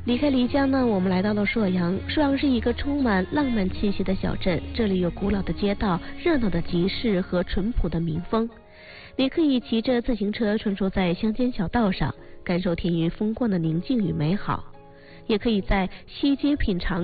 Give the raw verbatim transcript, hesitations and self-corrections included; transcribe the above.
离开漓江呢，我们来到了朔阳。朔阳是一个充满浪漫气息的小镇，这里有古老的街道、热闹的集市和淳朴的民风。你可以骑着自行车穿梭在乡间小道上，感受田园风光的宁静与美好；也可以在西街品尝